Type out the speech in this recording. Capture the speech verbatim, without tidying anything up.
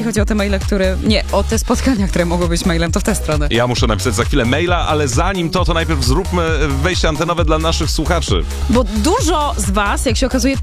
chodzi o te maile, które... Nie, o te spotkania, które mogły być mailem, to w tę stronę. Ja muszę napisać za chwilę maila, ale zanim to, to najpierw zróbmy wejście antenowe dla naszych słuchaczy. Bo dużo z was, jak się okazuje,